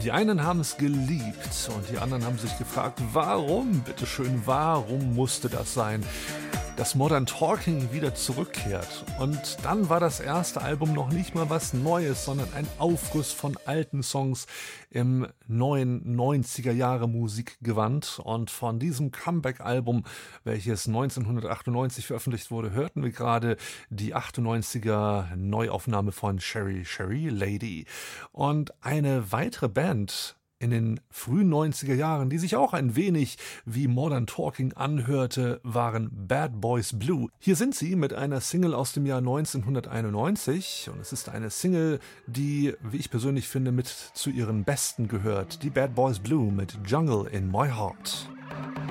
Die einen haben es geliebt und die anderen haben sich gefragt, warum, bitteschön, warum musste das sein, dass Modern Talking wieder zurückkehrt. Und dann war das erste Album noch nicht mal was Neues, sondern ein Aufguss von alten Songs im neuen 90er-Jahre-Musikgewand. Und von diesem Comeback-Album, welches 1998 veröffentlicht wurde, hörten wir gerade die 98er-Neuaufnahme von Sherry Sherry Lady. Und eine weitere Band in den frühen 90er Jahren, die sich auch ein wenig wie Modern Talking anhörte, waren Bad Boys Blue. Hier sind sie mit einer Single aus dem Jahr 1991 und es ist eine Single, die, wie ich persönlich finde, mit zu ihren besten gehört. Die Bad Boys Blue mit Jungle in My Heart.